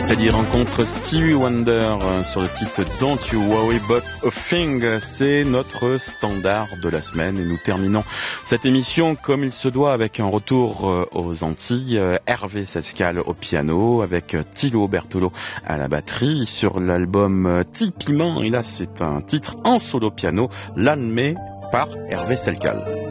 L'Italie rencontre Stevie Wonder sur le titre Don't You Worry About a Thing. C'est notre standard de la semaine et nous terminons cette émission comme il se doit avec un retour aux Antilles. Hervé Sescal au piano avec Thilo Bertolo à la batterie sur l'album Tipiment. Et là c'est un titre en solo piano, l'Almé par Hervé Sescal.